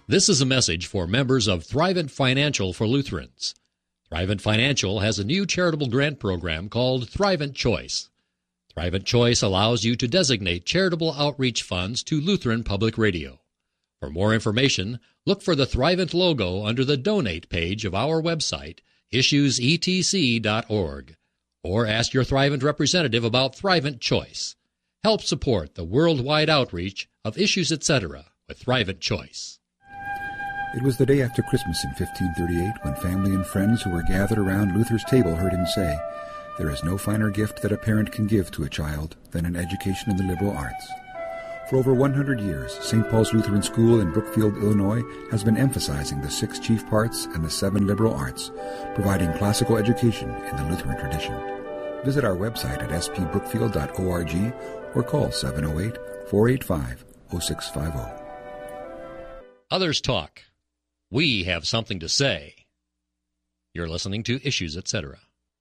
This is a message for members of Thrivent Financial for Lutherans. Thrivent Financial has a new charitable grant program called Thrivent Choice. Thrivent Choice allows you to designate charitable outreach funds to Lutheran Public Radio. For more information, look for the Thrivent logo under the Donate page of our website, issuesetc.org, or ask your Thrivent representative about Thrivent Choice. Help support the worldwide outreach of Issues Etc. with Thrivent Choice. It was the day after Christmas in 1538 when family and friends who were gathered around Luther's table heard him say, "There is no finer gift that a parent can give to a child than an education in the liberal arts." For over 100 years, St. Paul's Lutheran School in Brookfield, Illinois, has been emphasizing the 6 chief parts and the 7 liberal arts, providing classical education in the Lutheran tradition. Visit our website at spbrookfield.org or call 708-485-0650. Others talk. We have something to say. You're listening to Issues, Etc.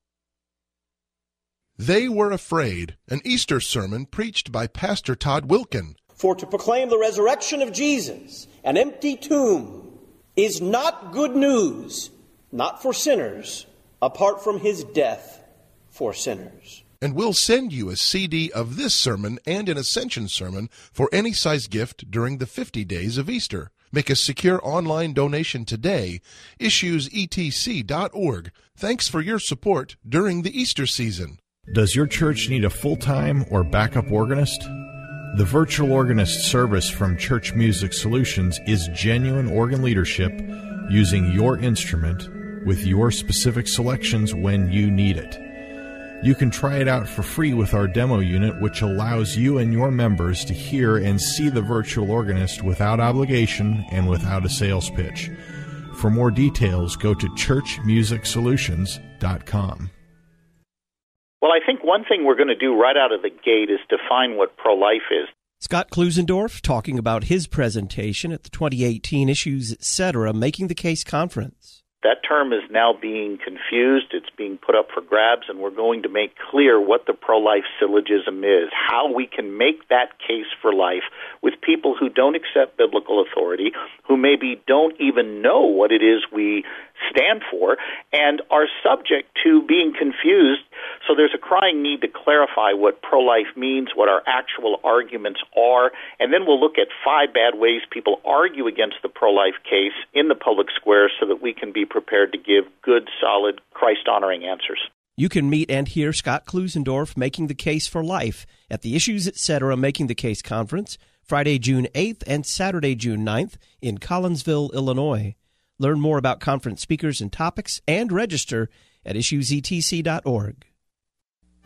They Were Afraid, an Easter sermon preached by Pastor Todd Wilkin. For to proclaim the resurrection of Jesus, an empty tomb, is not good news, not for sinners, apart from his death for sinners. And we'll send you a CD of this sermon and an Ascension sermon for any size gift during the 50 days of Easter. Make a secure online donation today. IssuesETC.org. Thanks for your support during the Easter season. Does your church need a full-time or backup organist? The virtual organist service from Church Music Solutions is genuine organ leadership using your instrument with your specific selections when you need it. You can try it out for free with our demo unit, which allows you and your members to hear and see the virtual organist without obligation and without a sales pitch. For more details, go to churchmusicsolutions.com. Well, I think one thing we're going to do right out of the gate is define what pro-life is. Scott Klusendorf talking about his presentation at the 2018 Issues Etc. Making the Case Conference. That term is now being confused. It's being put up for grabs, and we're going to make clear what the pro-life syllogism is, how we can make that case for life with people who don't accept biblical authority, who maybe don't even know what it is we stand for, and are subject to being confused. So there's a crying need to clarify what pro-life means, what our actual arguments are, and then we'll look at 5 bad ways people argue against the pro-life case in the public square so that we can be prepared to give good, solid, Christ-honoring answers. You can meet and hear Scott Klusendorf making the case for life at the Issues Etc. Making the Case Conference, Friday, June 8th and Saturday, June 9th in Collinsville, Illinois. Learn more about conference speakers and topics and register at issuesetc.org.